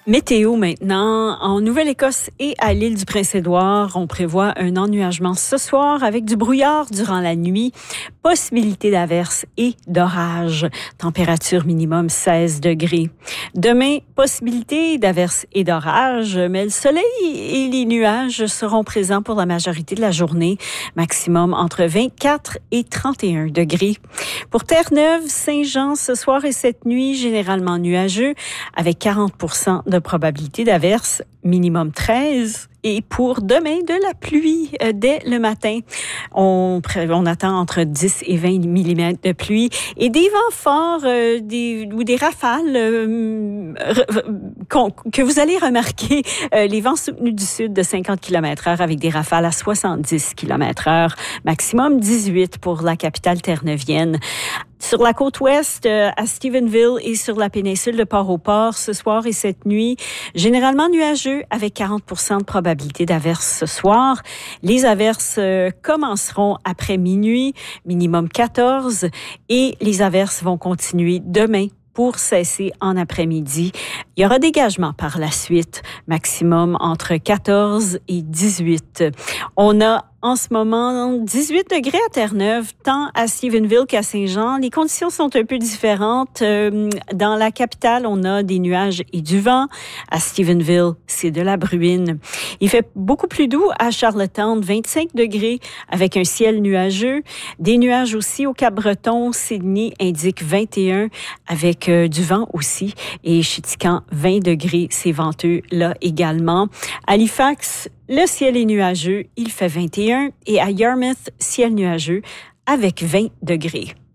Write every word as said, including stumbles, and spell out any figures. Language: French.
Météo maintenant. En Nouvelle-Écosse et à l'île du Prince-Édouard, on prévoit un ennuagement ce soir avec du brouillard durant la nuit, possibilité d'averses et d'orages. Température minimum seize degrés. Demain, possibilité d'averses et d'orages, mais le soleil et les nuages seront présents pour la majorité de la journée, maximum entre vingt-quatre et trente et un degrés. Pour Terre-Neuve, Saint-Jean, ce soir et cette nuit, généralement nuageux, avec quarante pour cent de probabilité d'averse, minimum treize. Et pour demain, de la pluie euh, dès le matin. On, on attend entre dix et vingt millimètres de pluie et des vents forts euh, des, ou des rafales euh, re, que vous allez remarquer. Euh, les vents soutenus du sud de cinquante kilomètres heure avec des rafales à soixante-dix kilomètres heure. Maximum dix-huit pour la capitale terre-neuvienne. Sur la côte ouest, euh, à Stephenville et sur la péninsule de Port-au-Port, ce soir et cette nuit, généralement nuageux avec quarante pour cent de probabilité d'averses ce soir. Les averses euh, commenceront après minuit, minimum quatorze, et les averses vont continuer demain pour cesser en après-midi. Il y aura dégagement par la suite, maximum entre quatorze et dix-huit. On a en ce moment dix-huit degrés à Terre-Neuve, tant à Stephenville qu'à Saint-Jean. Les conditions sont un peu différentes. Euh, dans la capitale, on a des nuages et du vent. À Stephenville, c'est de la bruine. Il fait beaucoup plus doux à Charlottetown, vingt-cinq degrés avec un ciel nuageux. Des nuages aussi au Cap-Breton. Sydney indique vingt et un avec euh, du vent aussi. Et Chitican, vingt degrés, c'est venteux là également. Halifax, le ciel est nuageux, il fait vingt et un. Et à Yarmouth, ciel nuageux avec vingt degrés.